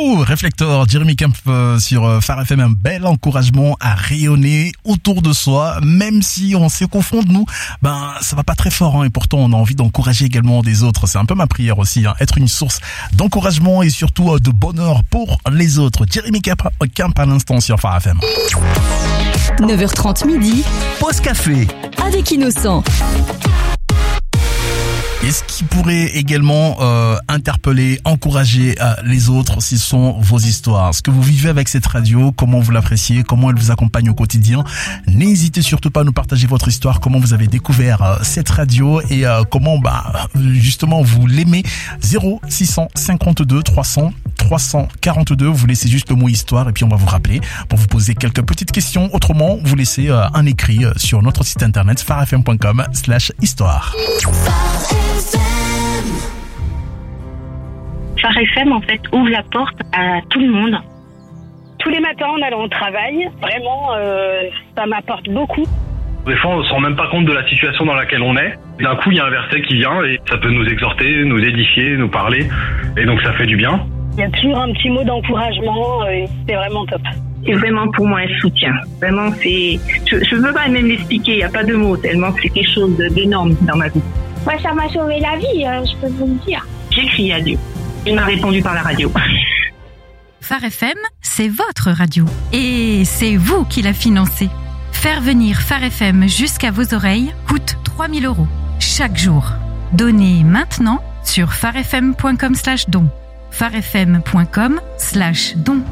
beaucoup. Réflector, Jeremy Camp sur Phare FM, un bel encouragement à rayonner autour de soi, même si on se confronte, nous, ça va pas très fort, hein, et pourtant on a envie d'encourager également des autres. C'est un peu ma prière aussi, hein, être une source d'encouragement et surtout de bonheur pour les autres. Jeremy Camp à l'instant sur Phare FM. 9h30 midi, Pause café avec Innocent. Et ce qui pourrait également interpeller, encourager les autres, ce sont vos histoires. Ce que vous vivez avec cette radio, comment vous l'appréciez, comment elle vous accompagne au quotidien. N'hésitez surtout pas à nous partager votre histoire, comment vous avez découvert cette radio et comment justement vous l'aimez. 0652 300 342, vous laissez juste le mot histoire et puis on va vous rappeler pour vous poser quelques petites questions. Autrement, vous laissez un écrit sur notre site internet pharefm.com/histoire. Phare FM, en fait, ouvre la porte à tout le monde. Tous les matins en allant au travail, vraiment, ça m'apporte beaucoup. Des fois, on ne se rend même pas compte de la situation dans laquelle on est. D'un coup, il y a un verset qui vient et ça peut nous exhorter, nous édifier, nous parler. Et donc, ça fait du bien. Il y a toujours un petit mot d'encouragement et c'est vraiment top. C'est vraiment pour moi un soutien. Vraiment, je ne peux pas même l'expliquer, il n'y a pas de mots, tellement c'est quelque chose d'énorme dans ma vie. Moi, ça m'a sauvé la vie, je peux vous le dire. J'ai crié à Dieu. Il m'a répondu par la radio. Phare FM, c'est votre radio. Et c'est vous qui la financez. Faire venir Phare FM jusqu'à vos oreilles coûte 3 000 € chaque jour. Donnez maintenant sur pharefm.com/don. pharefm.com/don.